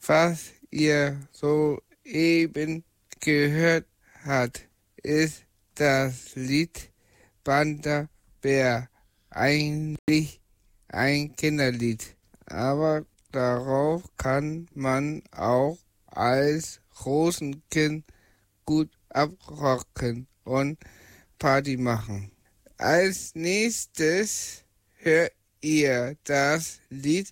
Was ihr soeben gehört habt, ist das Lied Panda Bär. Eigentlich ein Kinderlied, aber darauf kann man auch als Rosenkind gut abrocken und Party machen. Als nächstes hört ihr das Lied